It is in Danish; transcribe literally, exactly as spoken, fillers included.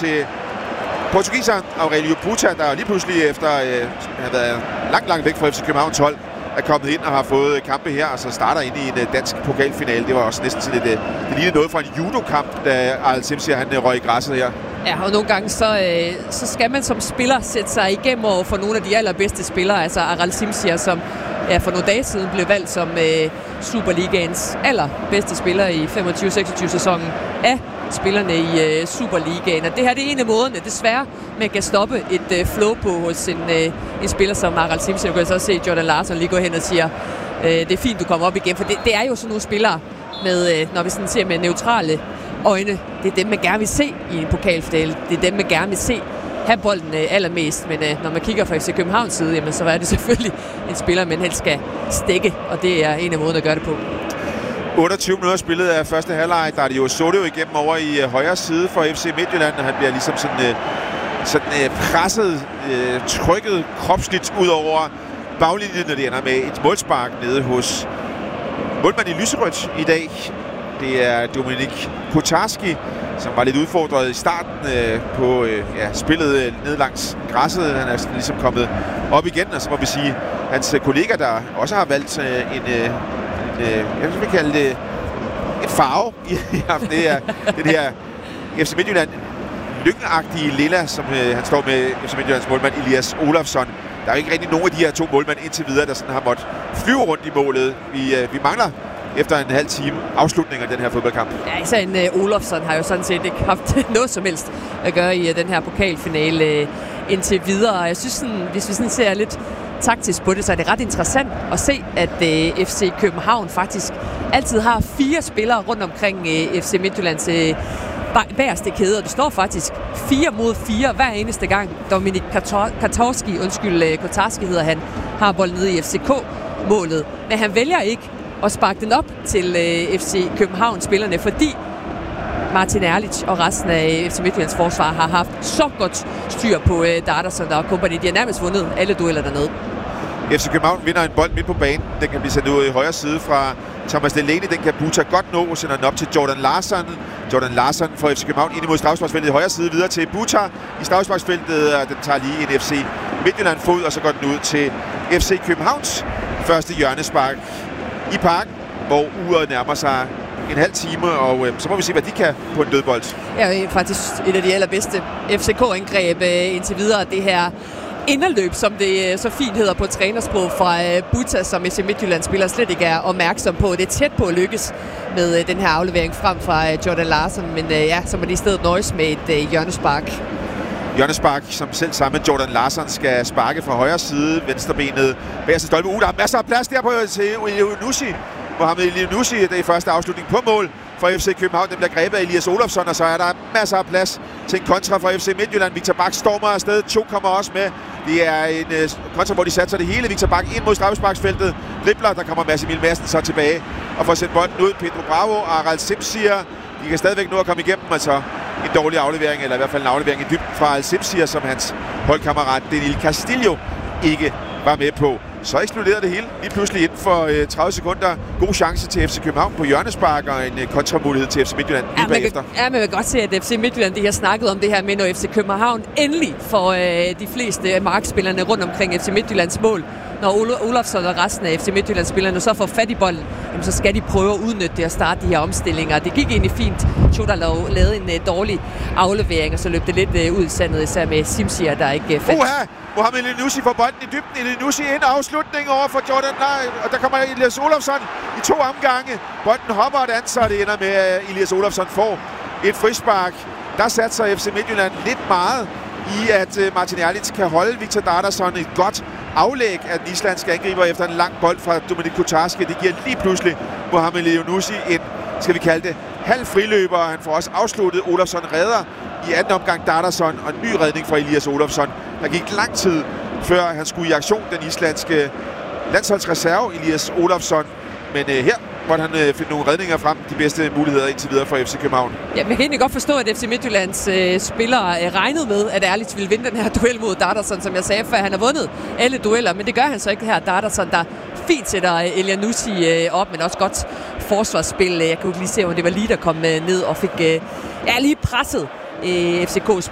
til portugiseren Aurelio Buta, der lige pludselig efter øh, har været langt, langt væk fra F C Københavns hold, er kommet ind og har fået kampe her, og så starter ind i en dansk pokalfinale. Det var også næsten sådan et, det lignede noget fra en judokamp, da Aral Simsier han røg i græsset her. Ja, og nogle gange så, øh, så skal man som spiller sætte sig igennem over for nogle af de allerbedste spillere, altså Aral Simsier, som ja, for nogle dage siden blev valgt som øh, Superligaens allerbedste spiller i femogtyve seksogtyve sæsonen af spillerne i øh, Superligaen. Og det her det er en af måderne, desværre, man kan stoppe et øh, flow på hos en, øh, en spiller som Aral Simsier. Du kan så se Jordan Larsson lige gå hen og siger, øh, det er fint, du kommer op igen, for det, det er jo sådan nogle spillere, med, øh, når vi sådan ser med neutrale øjne. Det er dem, man gerne vil se i en pokalfinale. Det er dem, man gerne vil se have bolden øh, allermest. Men øh, når man kigger fra F C Københavns side, jamen, så er det selvfølgelig en spiller, man helst skal stikke. Og det er en af måderne at gøre det på. otteogtyve minutter spillet af første halvleg. Der er det jo Soto igennem over i øh, højre side for F C Midtjylland. Og han bliver ligesom sådan, øh, sådan øh, presset, øh, trykket kropsligt ud over baglinjen, når det ender med et målspark nede hos målmand i lyserødt i dag. Det er Dominik Kotarski, som var lidt udfordret i starten øh, på øh, ja, spillet øh, ned langs græsset. Han er ligesom kommet op igen, og så må vi sige, hans kollega, der også har valgt øh, en, øh, en øh, jeg vil kalde det en farve i, i aften. Det er den her F C Midtjylland lykkenagtige lilla, som øh, han står med F C Midtjyllands målmand Elias Olofsson. Der er ikke rigtig nogen af de her to målmænd indtil videre, der sådan har måttet flyve rundt i målet. Vi, øh, vi mangler efter en halv time afslutning af den her fodboldkamp. Ja, især en uh, Olofsson har jo sådan set ikke haft noget som helst at gøre i uh, den her pokalfinale uh, indtil videre. Jeg synes, sådan, hvis vi sådan ser lidt taktisk på det, så er det ret interessant at se, at uh, F C København faktisk altid har fire spillere rundt omkring uh, F C Midtjyllands uh, bagerste kæde, og det står faktisk fire mod fire hver eneste gang. Dominik Kotarski, undskyld, uh, Kotarski hedder han, har bolden nede i F C K-målet, men han vælger ikke og sparke den op til øh, F C København-spillerne, fordi Martin Erlich og resten af F C Midtjyllands forsvar har haft så godt styr på øh, Darderson og kompagni. De har nærmest vundet alle dueller dernede. F C København vinder en bold midt på banen. Den kan blive sendt ud i højre side fra Thomas Delaney. Den kan Buta godt nå og sender den op til Jordan Larsson. Jordan Larsson får F C København ind imod straffesparksfeltet i højre side, videre til Buta i straffesparksfeltet, og den tager lige en F C Midtjylland fod, og så går den ud til F C Københavns første hjørnespark i parken, hvor uret nærmer sig en halv time, og øh, så må vi se, hvad de kan på en dødbold. Ja, faktisk et af de allerbedste F C K-angreb øh, indtil videre. Det her inderløb, som det øh, så fint hedder på trænersprog fra øh, Buta, som F C Midtjylland-spiller slet ikke er opmærksom på. Det er tæt på at lykkes med øh, den her aflevering frem fra øh, Jordan Larsson, men øh, ja, så må de i stedet nøjes med et øh, hjørnespark. Hjørnespark, som selv sammen med Jordan Larsson skal sparke fra højre side, venstrebenet bagerste stolpe. Uh, der er masser af plads der på til Elyounoussi. Mohamed Elyounoussi, det er i første afslutning på mål for F C København. Den bliver grebet af Elias Olofsson, og så er der masser af plads til en kontra fra F C Midtjylland. Victor Bak stormer afsted. To kommer også med. Det er en uh, kontra, hvor de satser det hele. Victor Bak ind mod straffesparksfeltet. Dribler, der kommer Mads Emil Madsen så tilbage og får sendt bolden ud. Pedro Bravo og Aral Simsier. De kan stadigvæk nå at komme igennem, altså en dårlig aflevering, eller i hvert fald en aflevering i dybden fra Aral Simsier, som hans holdkammerat Daniel Castillo ikke var med på. Så eksploderede det hele lige pludselig inden for øh, tredive sekunder. God chance til F C København på hjørnespark og en øh, kontramulighed til F C Midtjylland lige ja, bagefter. Ja, man kan godt se, at F C Midtjylland, de har snakket om det her med, når F C København endelig får øh, de fleste markspillerne rundt omkring F C Midtjyllands mål. Når Ol- Olofsson og resten af F C Midtjyllands-spillerne så får fat i bolden, jamen, så skal de prøve at udnytte det og starte de her omstillinger. Det gik egentlig fint. Choderlov lavede en uh, dårlig aflevering, og så løb det lidt uh, ud i sandet, især med Simsier, der ikke uh, fandt. Uha! Mohamed Elyounoussi får bolden i dybden. Elyounoussi ind afslutning over for Jordan Nej, og der kommer Elias Olofsson i to omgange. Bolden hopper og danser, og det ender med, at Elias Olofsson får et frispark. Der satser F C Midtjylland lidt meget i, at uh, Martin Erlich kan holde Victor Darderson et godt aflæg af den islandske angriber efter en lang bold fra Dominik Kotarski. Det giver lige pludselig Mohamed Elyounoussi en, skal vi kalde det, halv friløber. Han får også afsluttet. Olofsson redder i anden omgang Darderson, og en ny redning fra Elias Olofsson. Der gik lang tid, før han skulle i aktion, den islandske landsholdsreserve, Elias Olofsson. Men øh, her måtte han øh, finde nogle redninger frem, de bedste muligheder indtil videre for F C København. Ja, men jeg kan egentlig godt forstå, at F C Midtjyllands øh, spillere øh, regnede med, at Erlich ville vinde den her duel mod Darderson, som jeg sagde før. Han har vundet alle dueller, men det gør han så ikke her. Darderson, der fint sætter øh, Elyounoussi øh, op, men også godt forsvarsspil. Jeg kunne ikke lige se, om det var lige der kom øh, ned og fik øh, ja, lige presset øh, F C K's